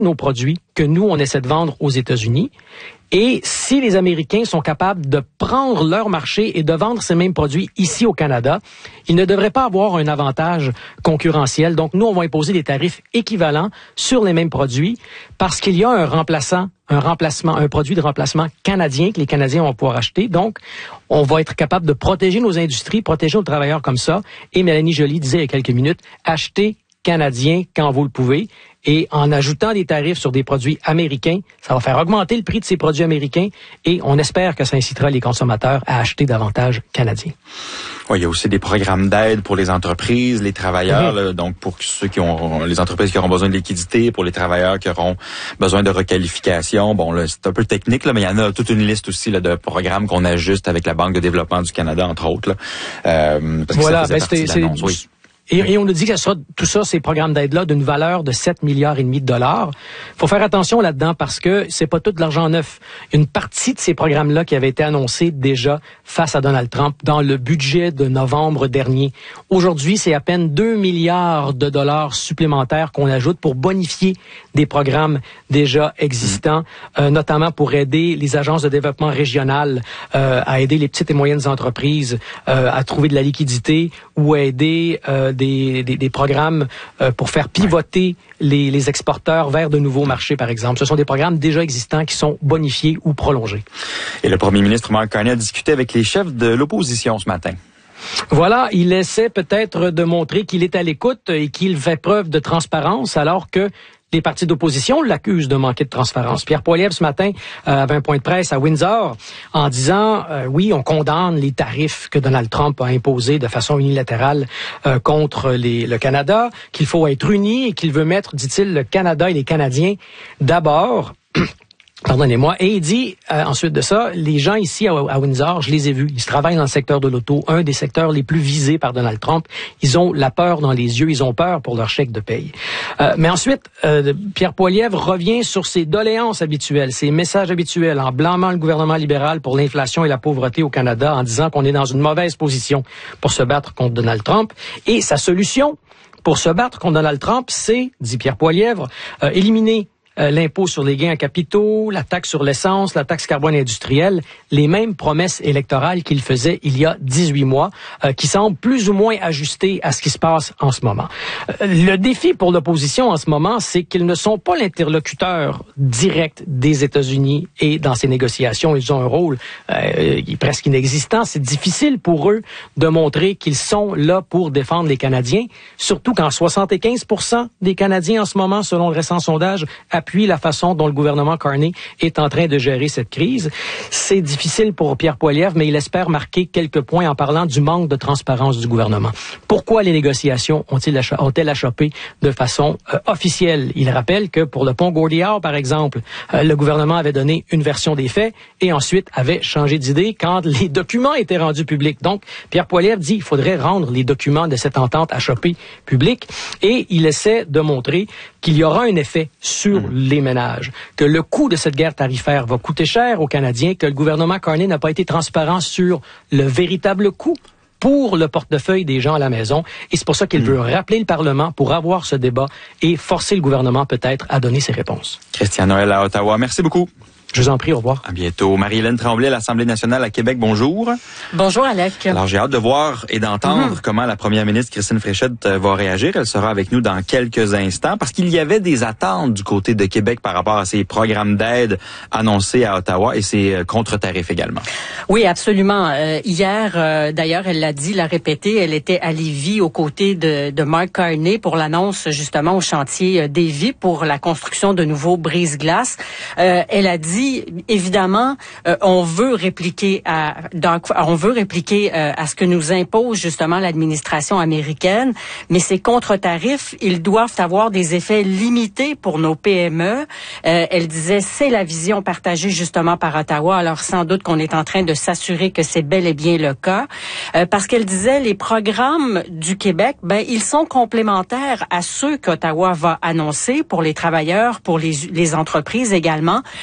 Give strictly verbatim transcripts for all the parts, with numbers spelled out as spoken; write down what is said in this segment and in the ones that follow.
nos produits que nous, on essaie de vendre aux États-Unis. Et si les Américains sont capables de prendre leur marché et de vendre ces mêmes produits ici au Canada, ils ne devraient pas avoir un avantage concurrentiel. Donc, nous, on va imposer des tarifs équivalents sur les mêmes produits parce qu'il y a un remplaçant, un remplacement, un produit de remplacement canadien que les Canadiens vont pouvoir acheter. Donc, on va être capable de protéger nos industries, protéger nos travailleurs comme ça. Et Mélanie Joly disait il y a quelques minutes, achetez canadien quand vous le pouvez. Et en ajoutant des tarifs sur des produits américains, ça va faire augmenter le prix de ces produits américains et on espère que ça incitera les consommateurs à acheter davantage canadiens. Oui, il y a aussi des programmes d'aide pour les entreprises, les travailleurs, mmh. là, donc pour ceux qui ont, les entreprises qui auront besoin de liquidité, pour les travailleurs qui auront besoin de requalification. Bon, là, c'est un peu technique, là, mais il y en a toute une liste aussi là, de programmes qu'on ajuste avec la Banque de développement du Canada, entre autres. Là, euh, parce voilà, que ça faisait ben partie de l'annonce, oui. Et, et on nous dit que ça sera, tout ça, ces programmes d'aide-là, d'une valeur de sept milliards et demi de dollars. Faut faire attention là-dedans parce que c'est pas tout de l'argent neuf. Une partie de ces programmes-là qui avaient été annoncés déjà face à Donald Trump dans le budget de novembre dernier. Aujourd'hui, c'est à peine deux milliards de dollars supplémentaires qu'on ajoute pour bonifier des programmes déjà existants, mmh. euh, notamment pour aider les agences de développement régional euh, à aider les petites et moyennes entreprises euh, à trouver de la liquidité ou à aider euh, Des, des, des programmes euh, pour faire pivoter les, les exporteurs vers de nouveaux marchés, par exemple. Ce sont des programmes déjà existants qui sont bonifiés ou prolongés. Et le premier ministre Mark Carney a discuté avec les chefs de l'opposition ce matin. Voilà, il essaie peut-être de montrer qu'il est à l'écoute et qu'il fait preuve de transparence alors que les partis d'opposition l'accusent de manquer de transparence. Pierre Poilievre, ce matin, euh, avait un point de presse à Windsor en disant, euh, oui, on condamne les tarifs que Donald Trump a imposés de façon unilatérale euh, contre les, le Canada, qu'il faut être unis et qu'il veut mettre, dit-il, le Canada et les Canadiens d'abord. Pardonnez-moi. Et il dit, euh, ensuite de ça, les gens ici à, à Windsor, je les ai vus, ils travaillent dans le secteur de l'auto, un des secteurs les plus visés par Donald Trump. Ils ont la peur dans les yeux, ils ont peur pour leur chèque de paye. Euh, mais ensuite, euh, Pierre Poilievre revient sur ses doléances habituelles, ses messages habituels, en blâmant le gouvernement libéral pour l'inflation et la pauvreté au Canada, en disant qu'on est dans une mauvaise position pour se battre contre Donald Trump. Et sa solution pour se battre contre Donald Trump, c'est, dit Pierre Poilievre, euh, éliminer Euh, l'impôt sur les gains en capitaux, la taxe sur l'essence, la taxe carbone industrielle, les mêmes promesses électorales qu'il faisait il y a dix-huit mois, euh, qui semblent plus ou moins ajustées à ce qui se passe en ce moment. Euh, le défi pour l'opposition en ce moment, c'est qu'ils ne sont pas l'interlocuteur direct des États-Unis et dans ces négociations, ils ont un rôle euh, presque inexistant. C'est difficile pour eux de montrer qu'ils sont là pour défendre les Canadiens, surtout quand soixante-quinze pour cent des Canadiens en ce moment, selon le récent sondage, appuie la façon dont le gouvernement Carney est en train de gérer cette crise. C'est difficile pour Pierre Poilievre, mais il espère marquer quelques points en parlant du manque de transparence du gouvernement. Pourquoi les négociations ont-ils acha- ont-elles achoppé de façon euh, officielle? Il rappelle que pour le pont Gordie Howe, par exemple, euh, le gouvernement avait donné une version des faits et ensuite avait changé d'idée quand les documents étaient rendus publics. Donc, Pierre Poilievre dit qu'il faudrait rendre les documents de cette entente achoppée publics et il essaie de montrer qu'il y aura un effet sur mmh. les ménages, que le coût de cette guerre tarifaire va coûter cher aux Canadiens, que le gouvernement Carney n'a pas été transparent sur le véritable coût pour le portefeuille des gens à la maison. Et c'est pour ça qu'il mmh. veut rappeler le Parlement pour avoir ce débat et forcer le gouvernement peut-être à donner ses réponses. Christian Noël à Ottawa, merci beaucoup. Je vous en prie, au revoir. À bientôt. Marie-Hélène Tremblay, à l'Assemblée nationale à Québec, bonjour. Bonjour, Alec. Alors, j'ai hâte de voir et d'entendre Mm-hmm. comment la première ministre Christine Fréchette va réagir. Elle sera avec nous dans quelques instants parce qu'il y avait des attentes du côté de Québec par rapport à ces programmes d'aide annoncés à Ottawa et ces contre-tarifs également. Oui, absolument. Euh, hier, euh, d'ailleurs, elle l'a dit, l'a répété, elle était à Lévis aux côtés de, de Mark Carney pour l'annonce justement au chantier Davie pour la construction de nouveaux brise-glaces. Euh, elle a dit évidemment, euh, on veut répliquer à, dans, on veut répliquer euh, à ce que nous impose justement l'administration américaine, mais ces contre-tarifs, ils doivent avoir des effets limités pour nos P M E. Euh, elle disait, c'est la vision partagée justement par Ottawa. Alors sans doute qu'on est en train de s'assurer que c'est bel et bien le cas, euh, parce qu'elle disait, les programmes du Québec, ben ils sont complémentaires à ceux qu'Ottawa va annoncer pour les travailleurs, pour les, les entreprises également, parce que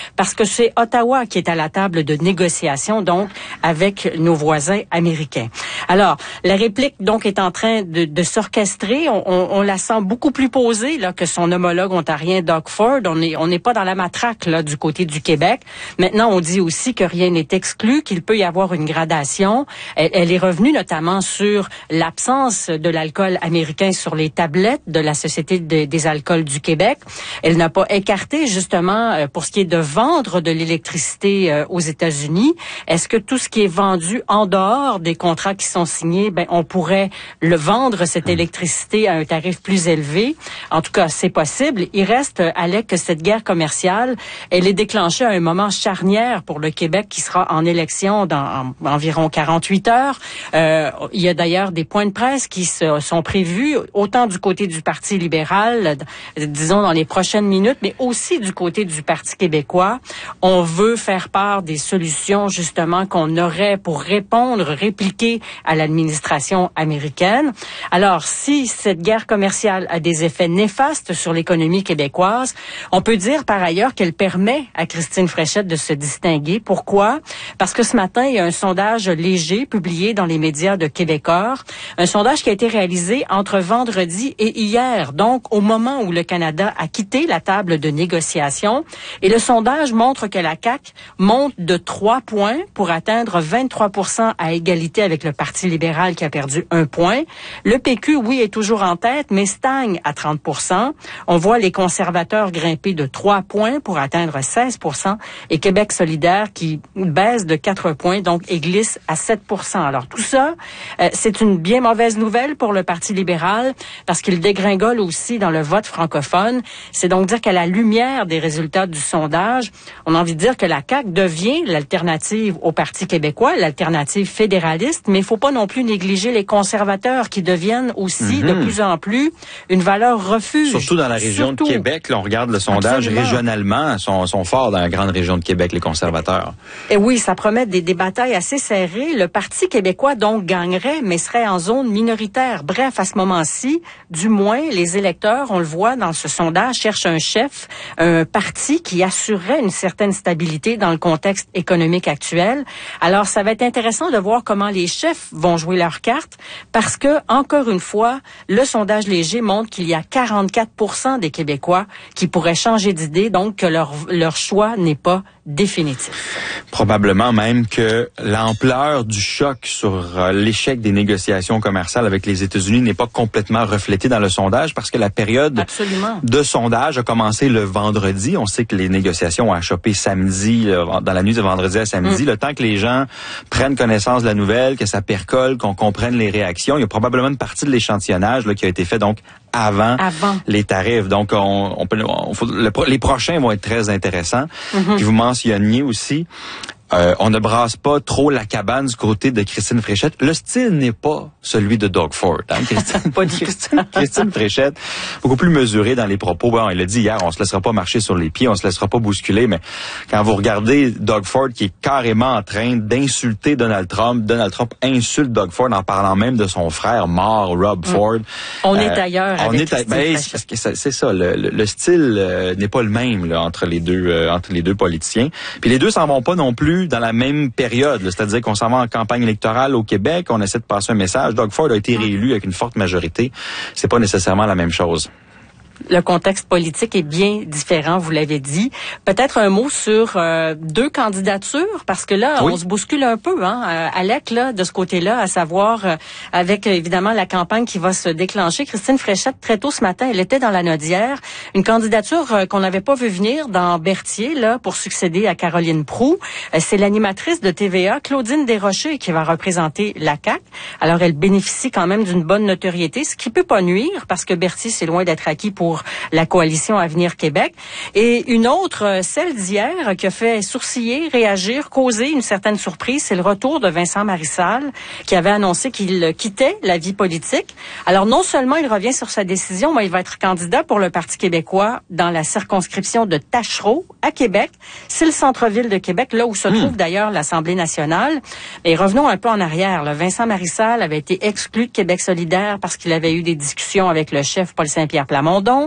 c'est Ottawa qui est à la table de négociation, donc, avec nos voisins américains. Alors, la réplique, donc, est en train de, de s'orchestrer. On, on, on la sent beaucoup plus posée là que son homologue ontarien Doug Ford. On n'est on n'est pas dans la matraque là du côté du Québec. Maintenant, on dit aussi que rien n'est exclu, qu'il peut y avoir une gradation. Elle, elle est revenue notamment sur l'absence de l'alcool américain sur les tablettes de la Société de, des alcools du Québec. Elle n'a pas écarté, justement, euh, pour ce qui est de vendre de l'électricité euh, aux États-Unis. Est-ce que tout ce qui est vendu en dehors des contrats qui sont signés, ben on pourrait le vendre, cette électricité, à un tarif plus élevé? En tout cas, c'est possible. Il reste, Alec, que cette guerre commerciale, elle est déclenchée à un moment charnière pour le Québec qui sera en élection dans en, environ quarante-huit heures. Euh, il y a d'ailleurs des points de presse qui se, sont prévus, autant du côté du Parti libéral, disons dans les prochaines minutes, mais aussi du côté du Parti québécois. On veut faire part des solutions, justement, qu'on aurait pour répondre, répliquer à l'administration américaine. Alors, si cette guerre commerciale a des effets néfastes sur l'économie québécoise, on peut dire par ailleurs qu'elle permet à Christine Fréchette de se distinguer. Pourquoi? Parce que ce matin, il y a un sondage léger publié dans les médias de Québécois, un sondage qui a été réalisé entre vendredi et hier, donc au moment où le Canada a quitté la table de négociation. Et le sondage montre que la C A Q monte de trois points pour atteindre vingt-trois pour cent à égalité avec le Parti libéral qui a perdu un point. Le P Q, oui, est toujours en tête, mais stagne à trente pour cent. On voit les conservateurs grimper de trois points pour atteindre seize pour cent et Québec solidaire qui baisse de quatre points, donc et glisse à sept pour cent. Alors tout ça, euh, c'est une bien mauvaise nouvelle pour le Parti libéral parce qu'il dégringole aussi dans le vote francophone. C'est donc dire qu'à la lumière des résultats du sondage, on a envie de dire que la C A Q devient l'alternative au Parti québécois, l'alternative fédéraliste, mais il faut pas non plus négliger les conservateurs qui deviennent aussi mm-hmm. de plus en plus une valeur refuge. Surtout dans la région Surtout. de Québec, là, on regarde le sondage Absolument. régionalement, sont, sont forts dans la grande région de Québec, les conservateurs. Et oui, ça promet des, des batailles assez serrées. Le Parti québécois, donc, gagnerait, mais serait en zone minoritaire. Bref, à ce moment-ci, du moins, les électeurs, on le voit dans ce sondage, cherchent un chef, un parti qui assurerait une certaine stabilité dans le contexte économique actuel. Alors, ça va être intéressant de voir comment les chefs vont jouer leurs cartes, parce que, encore une fois, le sondage léger montre qu'il y a quarante-quatre pour cent des Québécois qui pourraient changer d'idée, donc que leur, leur choix n'est pas définitif. Probablement même que l'ampleur du choc sur euh, l'échec des négociations commerciales avec les États-Unis n'est pas complètement reflétée dans le sondage parce que la période Absolument. de sondage a commencé le vendredi. On sait que les négociations ont achoppé samedi, euh, dans la nuit de vendredi à samedi. Mm. Le temps que les gens prennent connaissance de la nouvelle, que ça percole, qu'on comprenne les réactions, il y a probablement une partie de l'échantillonnage là, qui a été fait donc avant, avant. les tarifs. Donc, on, on peut, on, faut, le, les prochains vont être très intéressants. Mm-hmm. Puis vous mentionniez aussi, euh, on ne brasse pas trop la cabane du côté de Christine Fréchette. Le style n'est pas celui de Doug Ford. Hein? Christine, pas du Christine, Christine Fréchette, beaucoup plus mesurée dans les propos. Bon, elle l'a dit hier, on se laissera pas marcher sur les pieds, on se laissera pas bousculer, mais quand vous regardez Doug Ford qui est carrément en train d'insulter Donald Trump, Donald Trump insulte Doug Ford en parlant même de son frère mort, Rob mm. Ford. On euh, est ailleurs on avec est Christine ben, Fréchette. Parce que c'est, c'est ça, le, le, le style euh, n'est pas le même là, entre les deux euh, entre les deux politiciens. Puis les deux s'en vont pas non plus dans la même période, là, c'est-à-dire qu'on s'en va en campagne électorale au Québec, on essaie de passer un message. Doug Ford a été réélu avec une forte majorité. C'est pas nécessairement la même chose. Le contexte politique est bien différent, vous l'avez dit. Peut-être un mot sur euh, deux candidatures, parce que là, oui. on se bouscule un peu, hein, euh, Alec, là, de ce côté-là, à savoir, euh, avec évidemment la campagne qui va se déclencher. Christine Fréchette, très tôt ce matin, elle était dans la Nodière. Une candidature euh, qu'on n'avait pas vu venir dans Berthier, là, pour succéder à Caroline Proulx. Euh, c'est l'animatrice de T V A, Claudine Desrochers, qui va représenter la C A Q. Alors, elle bénéficie quand même d'une bonne notoriété, ce qui peut pas nuire, parce que Berthier, c'est loin d'être acquis pour pour la coalition Avenir Québec. Et une autre, celle d'hier, qui a fait sourciller, réagir, causer une certaine surprise, c'est le retour de Vincent Marissal, qui avait annoncé qu'il quittait la vie politique. Alors, non seulement il revient sur sa décision, mais il va être candidat pour le Parti québécois dans la circonscription de Tachereau, à Québec. C'est le centre-ville de Québec, là où se trouve mmh. d'ailleurs l'Assemblée nationale. Et revenons un peu en arrière. Là. Vincent Marissal avait été exclu de Québec solidaire parce qu'il avait eu des discussions avec le chef Paul Saint-Pierre Plamondon.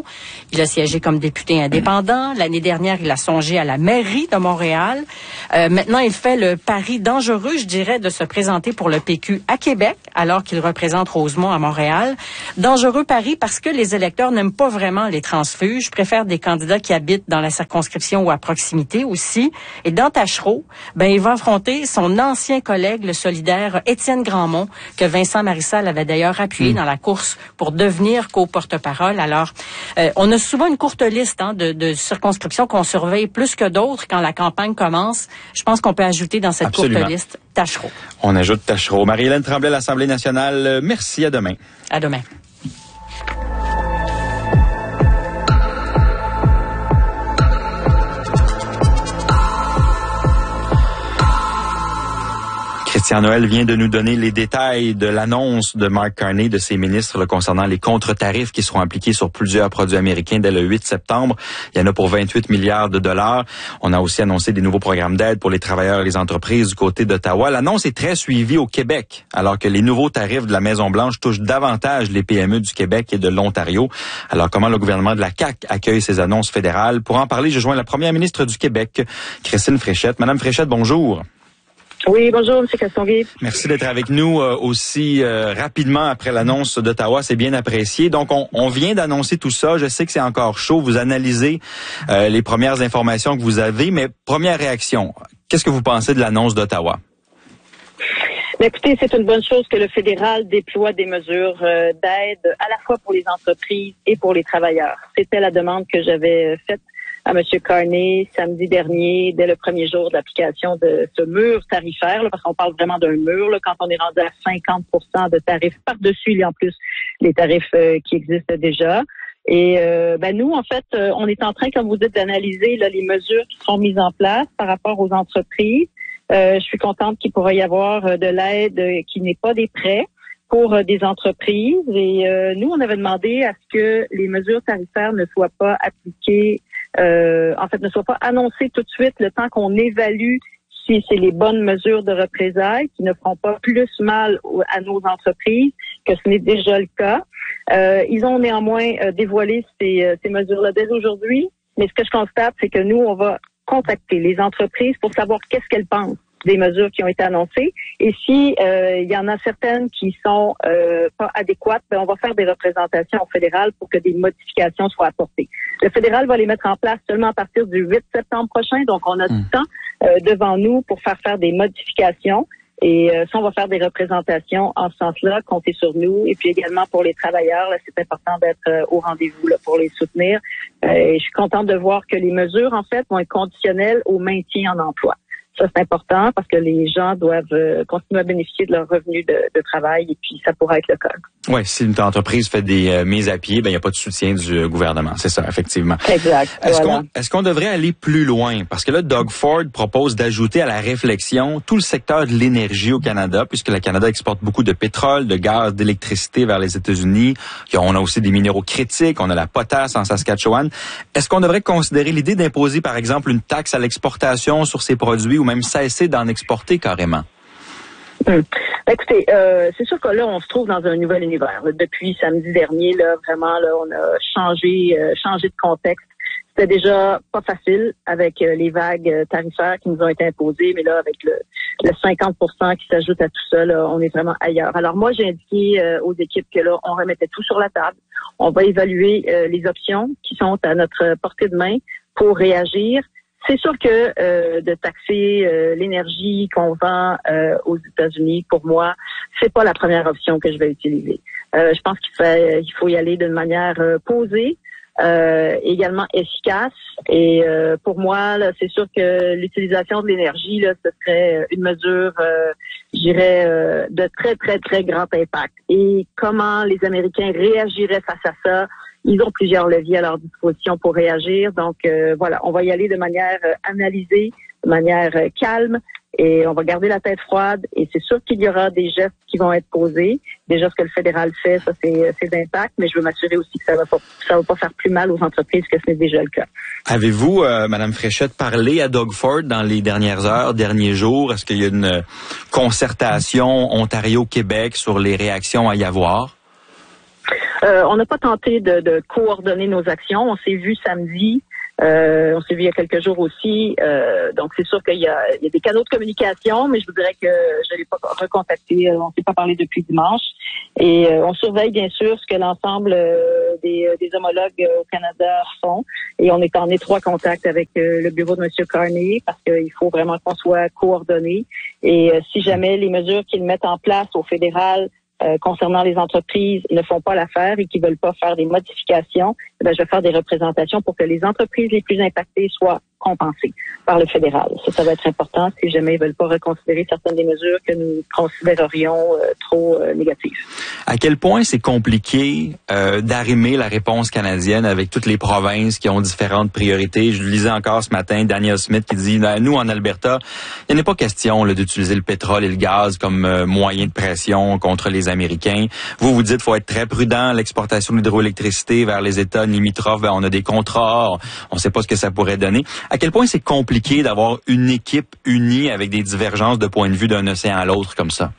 opposition. Il a siégé comme député indépendant. L'année dernière, il a songé à la mairie de Montréal. Euh, maintenant, il fait le pari dangereux, je dirais, de se présenter pour le P Q à Québec, alors qu'il représente Rosemont à Montréal. Dangereux pari parce que les électeurs n'aiment pas vraiment les transfuges, préfèrent des candidats qui habitent dans la circonscription ou à proximité aussi. Et dans Tachereau, ben, il va affronter son ancien collègue, le solidaire Étienne Grandmont, que Vincent Marissal avait d'ailleurs appuyé mmh. dans la course pour devenir co-porte-parole. Alors, euh, on a souvent une courte liste hein, de, de circonscriptions qu'on surveille plus que d'autres quand la campagne commence. Je pense qu'on peut ajouter dans cette Absolument. courte liste Tachereau. On ajoute Tachereau. Marie-Hélène Tremblay, l'Assemblée nationale, merci, à demain. À demain. Christian Noël vient de nous donner les détails de l'annonce de Mark Carney, de ses ministres, là, concernant les contre-tarifs qui seront appliqués sur plusieurs produits américains dès le huit septembre. Il y en a pour vingt-huit milliards de dollars. On a aussi annoncé des nouveaux programmes d'aide pour les travailleurs et les entreprises du côté d'Ottawa. L'annonce est très suivie au Québec, alors que les nouveaux tarifs de la Maison-Blanche touchent davantage les P M E du Québec et de l'Ontario. Alors, comment le gouvernement de la C A Q accueille ces annonces fédérales? Pour en parler, je joins la première ministre du Québec, Christine Fréchette. Madame Fréchette, bonjour. Oui, bonjour, M. Castonguay. Merci d'être avec nous euh, aussi euh, rapidement après l'annonce d'Ottawa. C'est bien apprécié. Donc, on, on vient d'annoncer tout ça. Je sais que c'est encore chaud. Vous analysez euh, les premières informations que vous avez, mais première réaction, qu'est-ce que vous pensez de l'annonce d'Ottawa? Mais écoutez, c'est une bonne chose que le fédéral déploie des mesures euh, d'aide à la fois pour les entreprises et pour les travailleurs. C'était la demande que j'avais faite à M. Carney samedi dernier, dès le premier jour d'application de ce mur tarifaire, là, parce qu'on parle vraiment d'un mur, là, quand on est rendu à cinquante pour cent de tarifs par-dessus, il y a en plus les tarifs euh, qui existent déjà. Et euh, ben nous, en fait, euh, on est en train, comme vous dites, d'analyser là, les mesures qui seront mises en place par rapport aux entreprises. Euh, je suis contente qu'il pourrait y avoir euh, de l'aide euh, qui n'est pas des prêts pour euh, des entreprises. Et euh, nous, on avait demandé à ce que les mesures tarifaires ne soient pas appliquées Euh, en fait, ne soit pas annoncé tout de suite le temps qu'on évalue si c'est les bonnes mesures de représailles qui ne feront pas plus mal à nos entreprises que ce n'est déjà le cas. Euh, ils ont néanmoins euh, dévoilé ces, euh, ces mesures-là dès aujourd'hui, mais ce que je constate, c'est que nous, on va contacter les entreprises pour savoir qu'est-ce qu'elles pensent des mesures qui ont été annoncées. Et si euh, il y en a certaines qui sont euh, pas adéquates, ben on va faire des représentations au fédéral pour que des modifications soient apportées. Le fédéral va les mettre en place seulement à partir du huit septembre prochain, donc on a mmh. du temps euh, devant nous pour faire faire des modifications. Et euh, ça, on va faire des représentations en ce sens-là, compter sur nous. Et puis également pour les travailleurs, là, c'est important d'être euh, au rendez-vous là, pour les soutenir. Euh, et je suis contente de voir que les mesures, en fait, vont être conditionnelles au maintien en emploi. Ça, c'est important parce que les gens doivent euh, continuer à bénéficier de leurs revenus de, de travail et puis ça pourra être le cas. Oui, si une entreprise fait des euh, mises à pied, ben il n'y a pas de soutien du euh, gouvernement. C'est ça, effectivement. Exact. Est-ce voilà. qu'on est-ce qu'on devrait aller plus loin? Parce que là, Doug Ford propose d'ajouter à la réflexion tout le secteur de l'énergie au Canada, puisque le Canada exporte beaucoup de pétrole, de gaz, d'électricité vers les États-Unis. On a aussi des minéraux critiques, on a la potasse en Saskatchewan. Est-ce qu'on devrait considérer l'idée d'imposer, par exemple, une taxe à l'exportation sur ces produits ou même cesser d'en exporter carrément? Hum. Écoutez, euh, c'est sûr que là, on se trouve dans un nouvel univers. Là. Depuis samedi dernier, là, vraiment, là, on a changé, euh, changé de contexte. C'était déjà pas facile avec euh, les vagues tarifaires qui nous ont été imposées, mais là, avec le, le cinquante pour cent qui s'ajoute à tout ça, là, on est vraiment ailleurs. Alors moi, j'ai indiqué euh, aux équipes que là, on remettait tout sur la table. On va évaluer euh, les options qui sont à notre portée de main pour réagir. C'est sûr que euh, de taxer euh, l'énergie qu'on vend euh, aux États-Unis, pour moi, c'est pas la première option que je vais utiliser. Euh, je pense qu'il faut, il faut y aller d'une manière euh, posée, euh, également efficace. Et euh, pour moi, là, c'est sûr que l'utilisation de l'énergie, là, ce serait une mesure, euh, je dirais, euh, de très, très, très grand impact. Et comment les Américains réagiraient face à ça? Ils ont plusieurs leviers à leur disposition pour réagir. Donc, euh, voilà, on va y aller de manière euh, analysée, de manière euh, calme, et on va garder la tête froide. Et c'est sûr qu'il y aura des gestes qui vont être posés. Déjà, ce que le fédéral fait, ça, c'est, c'est d'impact, mais je veux m'assurer aussi que ça va pas, ça va pas faire plus mal aux entreprises que ce n'est déjà le cas. Avez-vous, euh, Madame Fréchette, parlé à Doug Ford dans les dernières heures, derniers jours? Est-ce qu'il y a une concertation Ontario-Québec sur les réactions à y avoir? Euh, on n'a pas tenté de, de coordonner nos actions. On s'est vu samedi. Euh, on s'est vu il y a quelques jours aussi. Euh, donc, c'est sûr qu'il y a, il y a des canaux de communication, mais je vous dirais que je ne l'ai pas recontacté. On ne s'est pas parlé depuis dimanche. Et euh, on surveille, bien sûr, ce que l'ensemble euh, des, des homologues au Canada font. Et on est en étroit contact avec euh, le bureau de M. Carney parce qu'il faut vraiment qu'on soit coordonnés. Et euh, si jamais les mesures qu'ils mettent en place au fédéral Euh, concernant les entreprises ne font pas l'affaire et qui veulent pas faire des modifications, eh bien, je vais faire des représentations pour que les entreprises les plus impactées soient compensées par le fédéral. Ça, ça va être important si jamais ils veulent pas reconsidérer certaines des mesures que nous considérerions euh, trop euh, négatives. À quel point c'est compliqué euh, d'arrimer la réponse canadienne avec toutes les provinces qui ont différentes priorités? Je lisais encore ce matin Daniel Smith qui dit, nous, en Alberta, il n'est pas question là, d'utiliser le pétrole et le gaz comme euh, moyen de pression contre les Américains. Vous, vous dites, faut être très prudent, l'exportation d'hydroélectricité vers les États limitrophes, ben, on a des contrats, on ne sait pas ce que ça pourrait donner. À quel point c'est compliqué d'avoir une équipe unie avec des divergences de point de vue d'un océan à l'autre comme ça?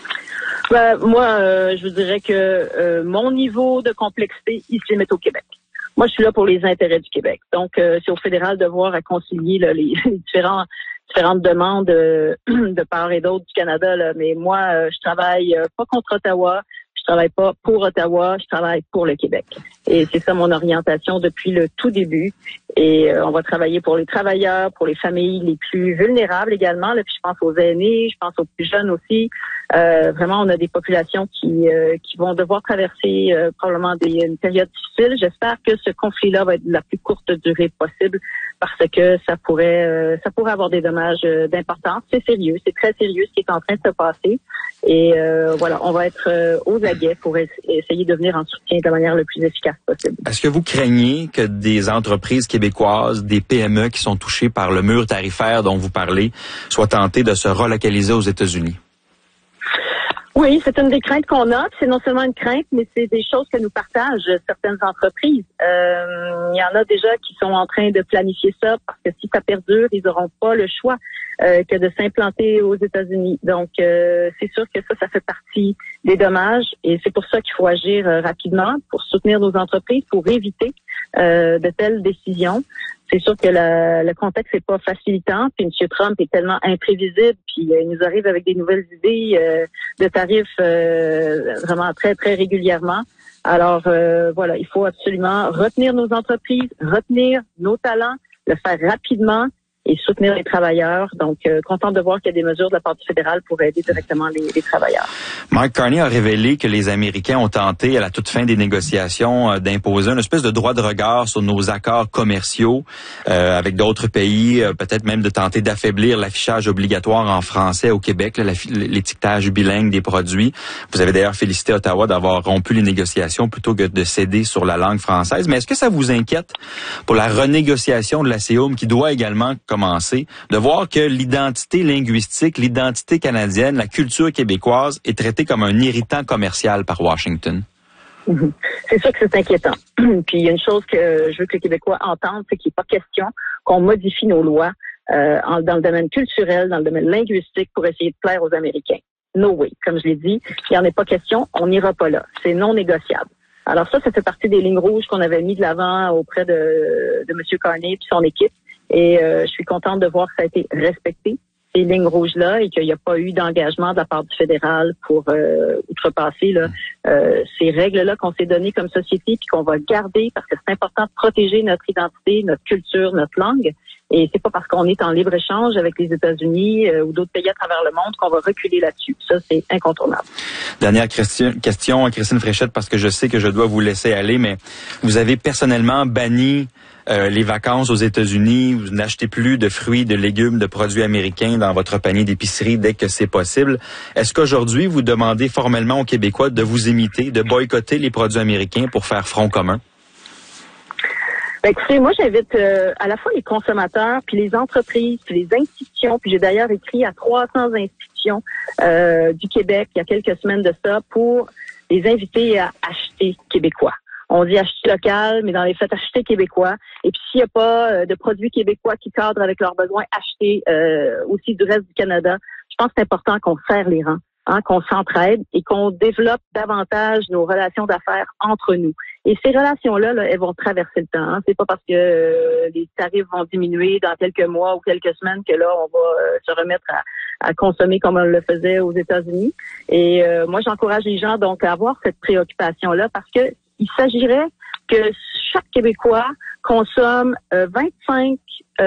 Ben, moi, euh, je vous dirais que euh, mon niveau de complexité, il se limite au Québec. Moi, je suis là pour les intérêts du Québec. Donc, euh, c'est au fédéral de voir à concilier là, les, les différents différentes demandes euh, de part et d'autre du Canada. Là. Mais moi, euh, je travaille euh, pas contre Ottawa, je travaille pas pour Ottawa, je travaille pour le Québec. Et c'est ça mon orientation depuis le tout début. Et euh, on va travailler pour les travailleurs, pour les familles les plus vulnérables également. Là, puis je pense aux aînés, je pense aux plus jeunes aussi. Euh, vraiment, on a des populations qui euh, qui vont devoir traverser euh, probablement des, une période difficile. J'espère que ce conflit-là va être de la plus courte durée possible parce que ça pourrait euh, ça pourrait avoir des dommages euh, d'importance. C'est sérieux, c'est très sérieux ce qui est en train de se passer. Et euh, voilà, on va être euh, aux aguets pour es- essayer de venir en soutien de la manière la plus efficace possible. Est-ce que vous craignez que des entreprises québécoises, des P M E qui sont touchées par le mur tarifaire dont vous parlez, soient tentées de se relocaliser aux États-Unis? Oui, c'est une des craintes qu'on a. C'est non seulement une crainte, mais c'est des choses que nous partagent certaines entreprises. Euh, il y en a déjà qui sont en train de planifier ça parce que si ça perdure, ils n'auront pas le choix euh, que de s'implanter aux États-Unis. Donc, euh, c'est sûr que ça, ça fait partie des dommages et c'est pour ça qu'il faut agir euh, rapidement pour soutenir nos entreprises, pour éviter euh, de telles décisions. C'est sûr que la, le contexte n'est pas facilitant, puis M. Trump est tellement imprévisible, puis euh, il nous arrive avec des nouvelles idées euh, de tarifs euh, vraiment très, très régulièrement. Alors, euh, voilà, il faut absolument retenir nos entreprises, retenir nos talents, le faire rapidement et soutenir les travailleurs. Donc, euh, content de voir qu'il y a des mesures de la part du fédéral pour aider directement les, les travailleurs. Mark Carney a révélé que les Américains ont tenté, à la toute fin des négociations, euh, d'imposer une espèce de droit de regard sur nos accords commerciaux euh, avec d'autres pays, euh, peut-être même de tenter d'affaiblir l'affichage obligatoire en français au Québec, là, l'étiquetage bilingue des produits. Vous avez d'ailleurs félicité Ottawa d'avoir rompu les négociations plutôt que de céder sur la langue française. Mais est-ce que ça vous inquiète pour la renégociation de la C E U M qui doit également commencer, de voir que l'identité linguistique, l'identité canadienne, la culture québécoise est traitée comme un irritant commercial par Washington? Mm-hmm. C'est sûr que c'est inquiétant. Puis il y a une chose que je veux que les Québécois entendent, c'est qu'il n'est pas question qu'on modifie nos lois euh, en, dans le domaine culturel, dans le domaine linguistique pour essayer de plaire aux Américains. No way. Comme je l'ai dit, il n'y en est pas question, on n'ira pas là. C'est non négociable. Alors ça, ça fait partie des lignes rouges qu'on avait mis de l'avant auprès de, de M. Carney et son équipe. Et euh, je suis contente de voir que ça a été respecté, ces lignes rouges-là, et qu'il n'y a pas eu d'engagement de la part du fédéral pour euh, outrepasser là, euh, ces règles-là qu'on s'est données comme société puis qu'on va garder parce que c'est important de protéger notre identité, notre culture, notre langue. Et c'est pas parce qu'on est en libre-échange avec les États-Unis euh, ou d'autres pays à travers le monde qu'on va reculer là-dessus. Ça, c'est incontournable. Dernière question, question à Christine Fréchette, parce que je sais que je dois vous laisser aller, mais vous avez personnellement banni euh, les vacances aux États-Unis. Vous n'achetez plus de fruits, de légumes, de produits américains dans votre panier d'épicerie dès que c'est possible. Est-ce qu'aujourd'hui, vous demandez formellement aux Québécois de vous imiter, de boycotter les produits américains pour faire front commun? Ben, écoutez, moi, j'invite euh, à la fois les consommateurs, puis les entreprises, puis les institutions, puis j'ai d'ailleurs écrit à trois cents institutions euh, du Québec il y a quelques semaines de ça pour les inviter à acheter québécois. On dit acheter local, mais dans les faits, acheter québécois. Et puis, s'il n'y a pas euh, de produits québécois qui cadrent avec leurs besoins, acheter euh, aussi du reste du Canada. Je pense que c'est important qu'on serre les rangs hein, qu'on s'entraide et qu'on développe davantage nos relations d'affaires entre nous. Et ces relations-là, là, elles vont traverser le temps. Hein. C'est pas parce que euh, les tarifs vont diminuer dans quelques mois ou quelques semaines que là, on va euh, se remettre à, à consommer comme on le faisait aux États-Unis. Et euh, moi, j'encourage les gens donc à avoir cette préoccupation-là parce que il s'agirait que chaque Québécois consomme euh, vingt-cinq